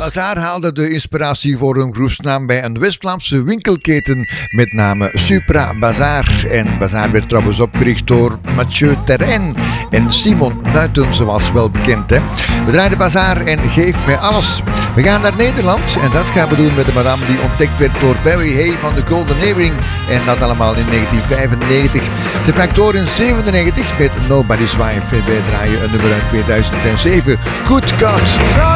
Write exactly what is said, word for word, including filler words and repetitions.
Bazaar haalde de inspiratie voor een groepsnaam bij een West-Vlaamse winkelketen met name Supra Bazaar. En Bazaar werd trouwens opgericht door Mathieu Terrein en Simon Nuiten, zoals wel bekend. Hè? We draaien Bazaar en Geef mij alles. We gaan naar Nederland en dat gaan we doen met de madame die ontdekt werd door Barry Hay van de Golden Earring. En dat allemaal in negentien vijfennegentig. Ze brak door in zevenennegentig met Nobody's Wife. En wij draaien een nummer uit tweeduizend zeven. Good God.